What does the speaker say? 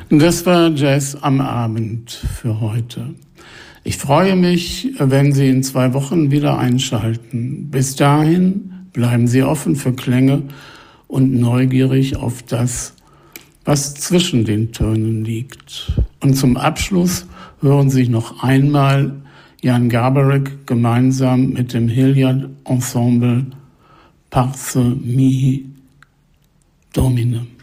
Das war Jazz am Abend für heute. Ich freue mich, wenn Sie in 2 Wochen wieder einschalten. Bis dahin bleiben Sie offen für Klänge und neugierig auf das, was zwischen den Tönen liegt. Und zum Abschluss hören Sie noch einmal Jan Garbarek gemeinsam mit dem Hilliard Ensemble Parce mi Domine.